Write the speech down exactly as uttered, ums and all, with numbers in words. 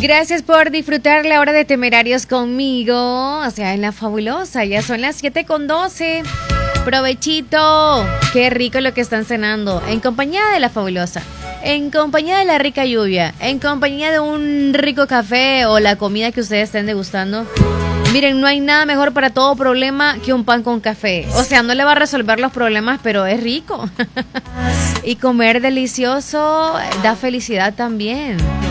Gracias por disfrutar la hora de Temerarios conmigo, o sea, en La Fabulosa. Ya son las siete con doce. Provechito. Qué rico lo que están cenando. En compañía de La Fabulosa, en compañía de la rica lluvia, en compañía de un rico café o la comida que ustedes estén degustando. Miren, no hay nada mejor para todo problema que un pan con café. O sea, no le va a resolver los problemas, pero es rico. Y comer delicioso da felicidad también.